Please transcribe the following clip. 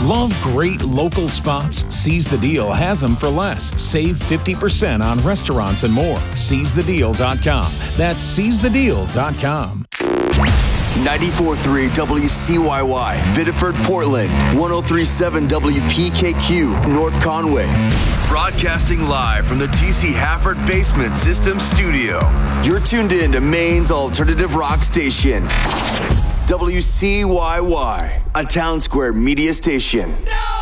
Love great local spots? Seize the Deal has them for less. Save 50% on restaurants and more. SeizeTheDeal.com. That's SeizeTheDeal.com. 94.3 WCYY, Biddeford, Portland. 103.7 WPKQ, North Conway. Broadcasting live from the DC Hafford Basement System Studio. You're tuned in to Maine's alternative rock station. WCYY, a Town Square media station. No!